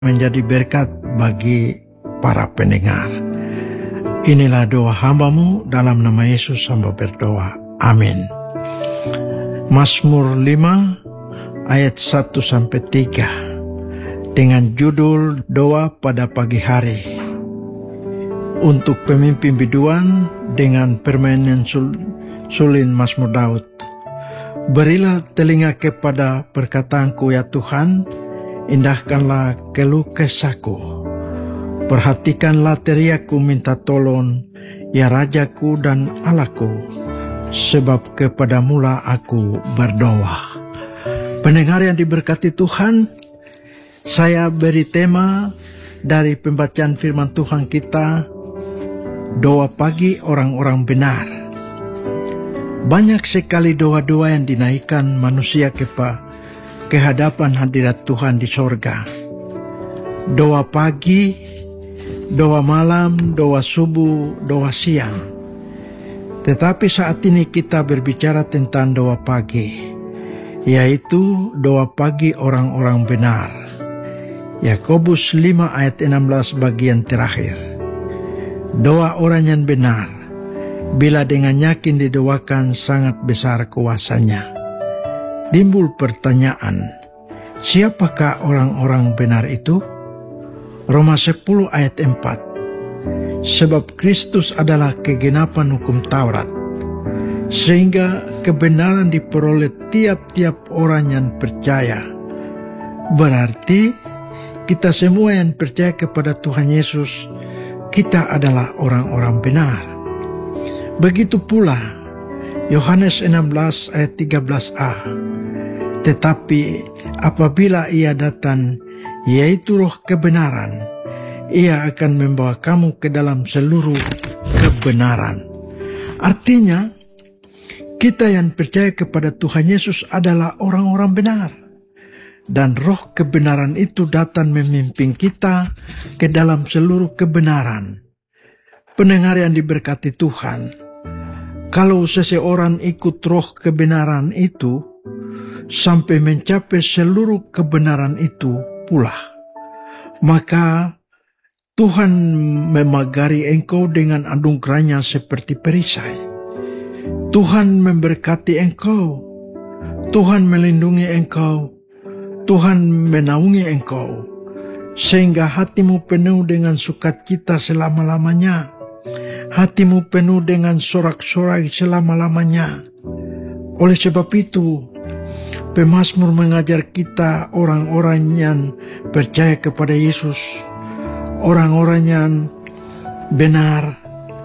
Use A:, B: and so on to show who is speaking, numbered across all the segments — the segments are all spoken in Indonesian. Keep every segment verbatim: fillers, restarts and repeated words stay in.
A: menjadi berkat bagi para pendengar. Inilah doa hamba-Mu, dalam nama Yesus hamba berdoa. Amin. Mazmur lima ayat satu sampai tiga dengan judul doa pada pagi hari. Untuk pemimpin biduan dengan permainan sul, sulin Mazmur Daud. Berilah telinga kepada perkataanku ya Tuhan, indahkanlah keluh kesahku. Perhatikanlah teriakku minta tolong, ya Rajaku dan Allahku, sebab kepadamulah aku berdoa. Pendengar yang diberkati Tuhan, saya beri tema dari pembacaan firman Tuhan kita, doa pagi orang-orang benar. Banyak sekali doa-doa yang dinaikkan manusia kepa, ke hadapan hadirat Tuhan di sorga. Doa pagi, doa malam, doa subuh, doa siang. Tetapi saat ini kita berbicara tentang doa pagi, yaitu doa pagi orang-orang benar. Yakobus lima ayat enam belas bagian terakhir. Doa orang yang benar, bila dengan yakin didoakan sangat besar kuasanya. Timbul pertanyaan, siapakah orang-orang benar itu? Roma sepuluh ayat empat. Sebab Kristus adalah kegenapan hukum Taurat, sehingga kebenaran diperoleh tiap-tiap orang yang percaya. Berarti kita semua yang percaya kepada Tuhan Yesus, kita adalah orang-orang benar. Begitu pula Yohanes enam belas ayat tiga belas a. Tetapi apabila ia datang, yaitu roh kebenaran, ia akan membawa kamu ke dalam seluruh kebenaran. Artinya, kita yang percaya kepada Tuhan Yesus adalah orang-orang benar. Dan roh kebenaran itu datang memimpin kita ke dalam seluruh kebenaran. Pendengar yang diberkati Tuhan, kalau seseorang ikut roh kebenaran itu, sampai mencapai seluruh kebenaran itu pula, maka Tuhan memagari engkau dengan anugerahnya seperti perisai. Tuhan memberkati engkau, Tuhan melindungi engkau, Tuhan menaungi engkau, sehingga hatimu penuh dengan sukacita selama-lamanya, hatimu penuh dengan sorak-sorai selama-lamanya. Oleh sebab itu, pemazmur mengajar kita orang-orang yang percaya kepada Yesus, orang-orang yang benar,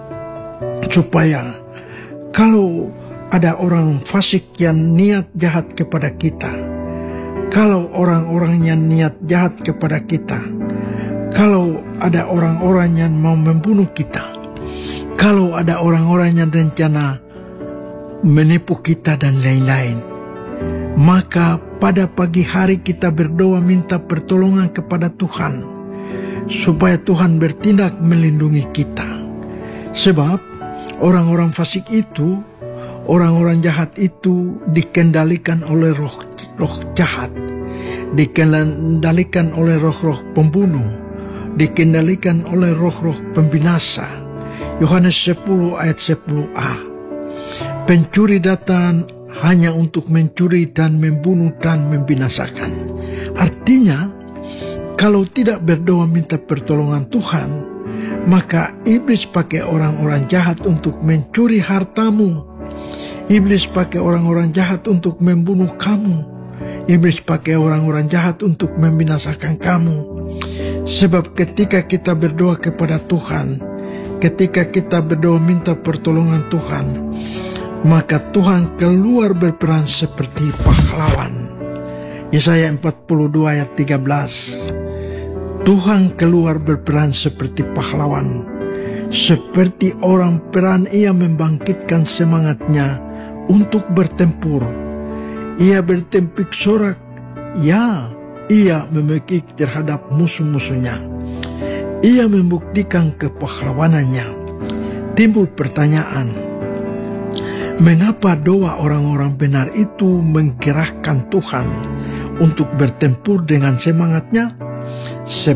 A: supaya kalau ada orang fasik yang niat jahat kepada kita, kalau orang-orang yang niat jahat kepada kita, kalau ada orang-orang yang mau membunuh kita, kalau ada orang-orang yang rencana menipu kita dan lain-lain, maka pada pagi hari kita berdoa minta pertolongan kepada Tuhan, supaya Tuhan bertindak melindungi kita. Sebab orang-orang fasik itu, orang-orang jahat itu dikendalikan oleh roh, roh jahat, dikendalikan oleh roh-roh pembunuh, dikendalikan oleh roh-roh pembinasa. Yohanes sepuluh ayat sepuluh a. Pencuri datang hanya untuk mencuri dan membunuh dan membinasakan. Artinya, kalau tidak berdoa minta pertolongan Tuhan, maka iblis pakai orang-orang jahat untuk mencuri hartamu. Iblis pakai orang-orang jahat untuk membunuh kamu. Iblis pakai orang-orang jahat untuk membinasakan kamu. Sebab ketika kita berdoa kepada Tuhan, ketika kita berdoa minta pertolongan Tuhan, maka Tuhan keluar berperan seperti pahlawan. Yesaya empat puluh dua ayat tiga belas. Tuhan keluar berperan seperti pahlawan. Seperti orang perang, ia membangkitkan semangatnya untuk bertempur. Ia bertempik sorak, ya, ia memekik terhadap musuh-musuhnya. Ia membuktikan kepahlawanannya. Timbul pertanyaan, mengapa doa orang-orang benar itu menggerakkan Tuhan untuk bertempur dengan semangatnya? sebab